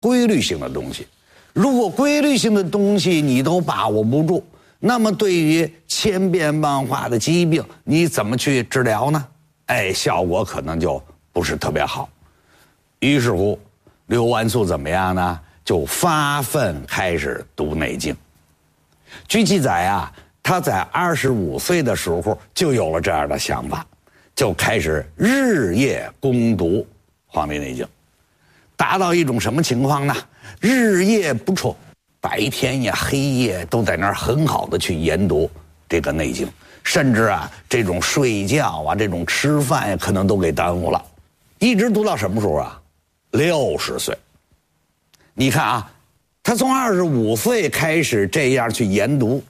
规律性的东西。如果规律性的东西你都把握不住，那么对于千变万化的疾病，你怎么去治疗呢？效果可能就不是特别好。于是乎，刘完素怎么样呢？就发奋开始读《内经》。据记载啊，他在25岁的时候就有了这样的想法，就开始日夜攻读《黄帝内经》，达到一种什么情况呢？日夜不辍，白天呀黑夜都在那儿很好的去研读这个《内经》，甚至啊这种睡觉啊、这种吃饭呀，可能都给耽误了，一直读到什么时候啊？60岁。你看啊，他从25岁开始这样去研读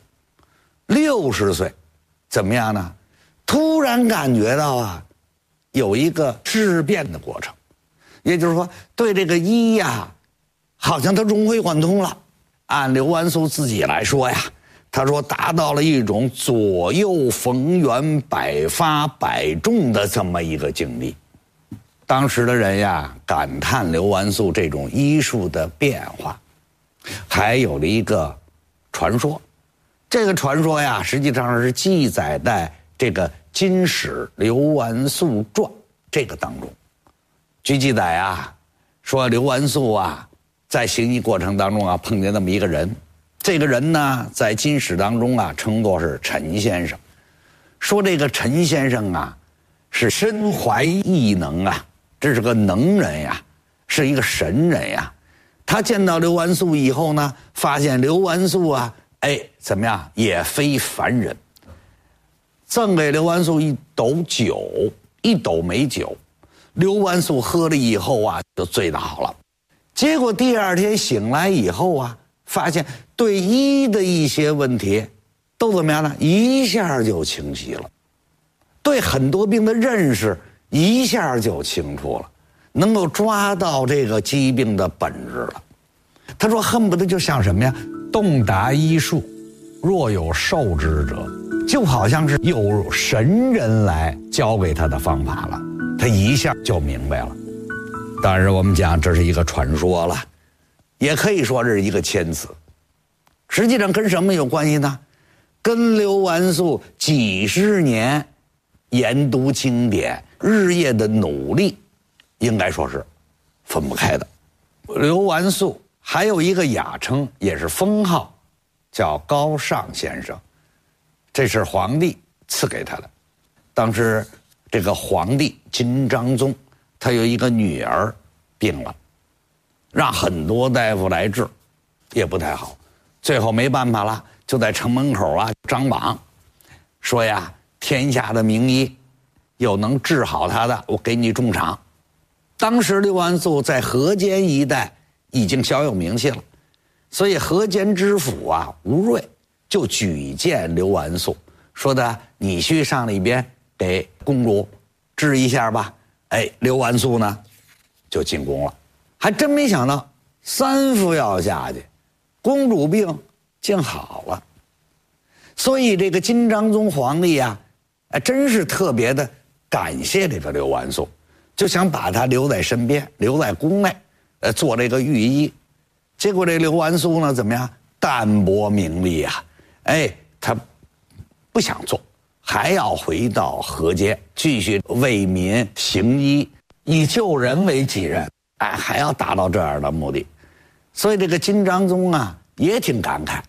，60岁怎么样呢？突然感觉到啊，有一个质变的过程，也就是说，对这个医呀，好像他融会贯通了。按刘完素自己来说呀，他说达到了一种左右逢源、百发百中的这么一个境地。当时的人呀，感叹刘完素这种医术的变化，还有了一个传说。这个传说呀，实际上是记载在这个《金史刘完素传》这个当中。据记载啊，说刘完素啊，在行医过程当中啊，碰见那么一个人。这个人呢，在《金史》当中啊，称作是陈先生。说这个陈先生啊，是身怀异能啊，这是个能人呀，是一个神人呀。他见到刘完素以后呢，发现刘完素啊，怎么样，也非凡人。赠给刘完素一斗酒，一斗美酒。刘完素喝了以后啊，就醉倒了。结果第二天醒来以后啊，发现对医的一些问题都怎么样呢？一下就清晰了。对很多病的认识一下就清楚了，能够抓到这个疾病的本质了。他说恨不得就像什么呀？洞达医术，若有受之者，就好像是有神人来教给他的方法了，他一下就明白了。当然我们讲这是一个传说了，也可以说这是一个谦词。实际上跟什么有关系呢？跟刘完素几十年研读经典、日夜的努力，应该说是分不开的。刘完素还有一个雅称，也是封号，叫高尚先生，这是皇帝赐给他的。当时这个皇帝金章宗，他有一个女儿病了，让很多大夫来治，也不太好。最后没办法了，就在城门口啊张榜，说呀，天下的名医有能治好他的，我给你重赏。当时刘完素在河间一带已经小有名气了，所以河间知府啊吴瑞就举荐刘完素，说的你去上那边给公主治一下吧。刘完素呢就进宫了，还真没想到3副药下去，公主病竟好了。所以这个金章宗皇帝啊，真是特别的感谢这个刘完素，就想把他留在身边，留在宫内，做这个御医。结果这刘完素呢，怎么样？淡泊名利啊，他不想做，还要回到河间继续为民行医，以救人为己任，还要达到这样的目的。所以这个金章宗啊也挺感慨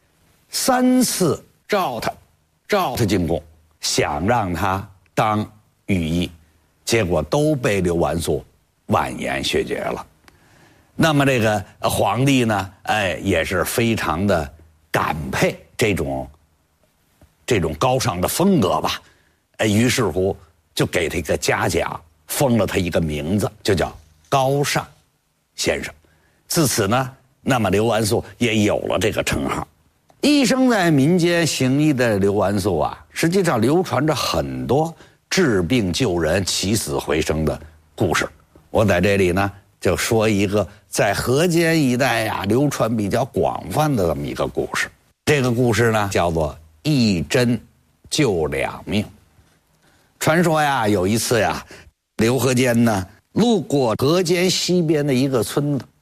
，3次召他进宫，想让他当御医，结果都被刘完素婉言谢绝了。那么这个皇帝呢，也是非常的感佩这种高尚的风格吧，于是乎就给他一个嘉奖，封了他一个名字，就叫高尚先生。自此呢，那么刘完素也有了这个称号。一生在民间行医的刘完素啊，实际上流传着很多治病救人、起死回生的故事。我在这里呢，就说一个在河间一带呀流传比较广泛的这么一个故事。这个故事呢，叫做一针救2命。传说呀，有一次呀，刘和间呢路过河间西边的一个村子，